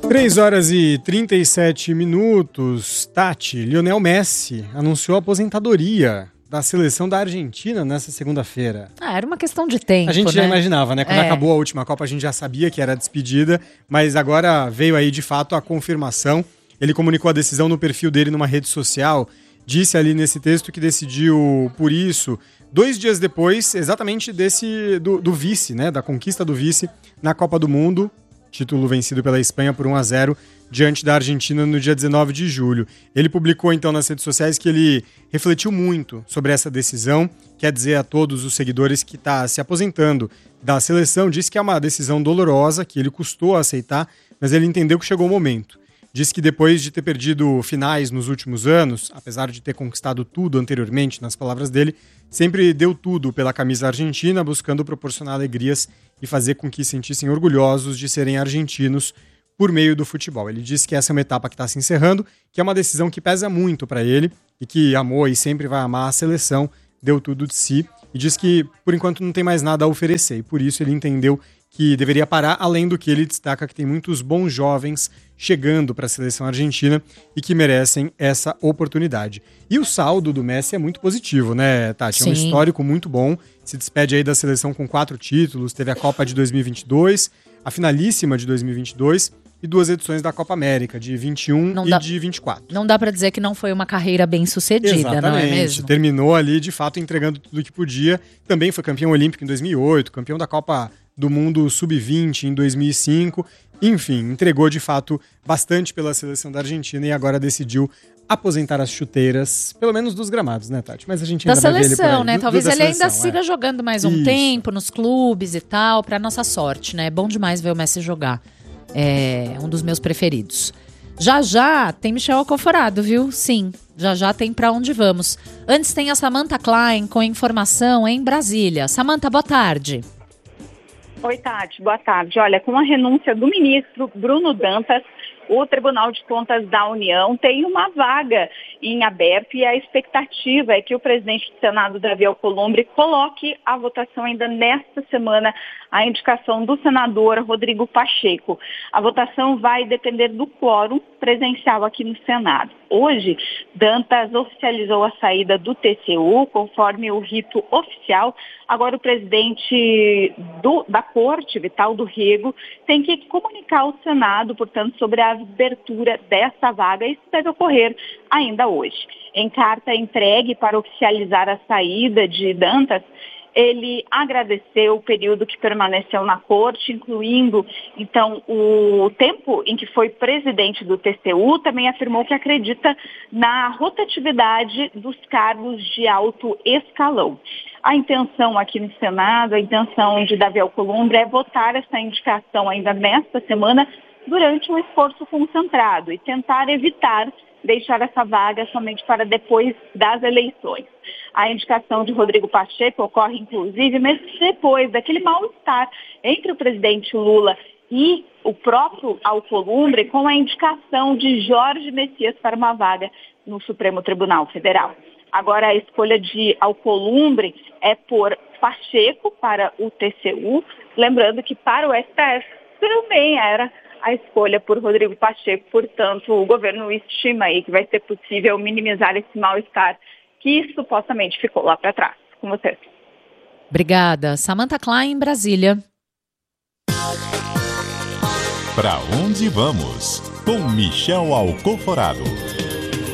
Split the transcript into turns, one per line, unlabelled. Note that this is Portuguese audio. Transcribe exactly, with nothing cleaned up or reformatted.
três horas e trinta e sete minutos. Tati, Lionel Messi anunciou a aposentadoria da seleção da Argentina nessa segunda-feira.
Ah, era uma questão de tempo,
A gente
né?
já imaginava, né? Quando
É.
acabou a última Copa, a gente já sabia que era despedida, mas agora veio aí, de fato, a confirmação. Ele comunicou a decisão no perfil dele numa rede social, disse ali nesse texto que decidiu por isso, dois dias depois, exatamente desse do, do vice, né? Da conquista do vice na Copa do Mundo, título vencido pela Espanha por um a zero diante da Argentina no dia dezenove de julho. Ele publicou então nas redes sociais que ele refletiu muito sobre essa decisão, quer dizer a todos os seguidores que está se aposentando da seleção, disse que é uma decisão dolorosa, que ele custou a aceitar, mas ele entendeu que chegou o momento. Diz que depois de ter perdido finais nos últimos anos, apesar de ter conquistado tudo anteriormente, nas palavras dele, sempre deu tudo pela camisa argentina, buscando proporcionar alegrias e fazer com que se sentissem orgulhosos de serem argentinos por meio do futebol. Ele disse que essa é uma etapa que está se encerrando, que é uma decisão que pesa muito para ele e que amou e sempre vai amar a seleção, deu tudo de si e diz que por enquanto não tem mais nada a oferecer e por isso ele entendeu que deveria parar, além do que ele destaca que tem muitos bons jovens chegando para a seleção argentina e que merecem essa oportunidade. E o saldo do Messi é muito positivo, né, Tati? É um
Sim.
histórico muito bom, se despede aí da seleção com quatro títulos, teve a Copa de dois mil e vinte e dois, a finalíssima de dois mil e vinte e dois e duas edições da Copa América, de vinte e um
Não
e
dá-
de vinte e quatro.
Não dá pra dizer que não foi uma carreira bem sucedida,
Exatamente.
não é mesmo?
Terminou ali, de fato, entregando tudo que podia. Também foi campeão olímpico em dois mil e oito, campeão da Copa do Mundo sub vinte em dois mil e cinco. Enfim, entregou, de fato, bastante pela seleção da Argentina e agora decidiu aposentar as chuteiras, pelo menos dos gramados, né, Tati? Mas a gente
Da
ainda vai ver ele por
seleção,
aí.
né?
Do-
Talvez
do da
ele ainda
seleção,
siga
é.
jogando mais um
Isso.
tempo nos clubes e tal, pra nossa sorte, né? É bom demais ver o Messi jogar. É um dos meus preferidos. Já já tem Michel Alcoforado, viu? Sim, já já tem Pra Onde Vamos. Antes tem a Samantha Klein com informação em Brasília. Samantha, boa tarde.
Oi, Tati, boa tarde. Olha, com a renúncia do ministro Bruno Dantas, o Tribunal de Contas da União tem uma vaga em aberto e a expectativa é que o presidente do Senado, Davi Alcolumbre, coloque à votação ainda nesta semana a indicação do senador Rodrigo Pacheco. A votação vai depender do quórum presencial aqui no Senado. Hoje, Dantas oficializou a saída do T C U, conforme o rito oficial. Agora, o presidente do, da Corte, Vital do Rego, tem que comunicar ao Senado, portanto, sobre a abertura dessa vaga. Isso deve ocorrer ainda hoje. Em carta entregue para oficializar a saída de Dantas, ele agradeceu o período que permaneceu na corte, incluindo, então, o tempo em que foi presidente do T C U, também afirmou que acredita na rotatividade dos cargos de alto escalão. A intenção aqui no Senado, a intenção de Davi Alcolumbre é votar essa indicação ainda nesta semana durante um esforço concentrado e tentar evitar deixar essa vaga somente para depois das eleições. A indicação de Rodrigo Pacheco ocorre, inclusive, mesmo depois daquele mal-estar entre o presidente Lula e o próprio Alcolumbre com a indicação de Jorge Messias para uma vaga no Supremo Tribunal Federal. Agora, a escolha de Alcolumbre é por Pacheco para o T C U, lembrando que para o S T F também era a escolha por Rodrigo Pacheco, portanto, o governo estima aí que vai ser possível minimizar esse mal-estar que supostamente ficou lá para trás. Com vocês.
Obrigada. Samantha Klein, em Brasília.
Pra Onde Vamos? Com Michel Alcoforado.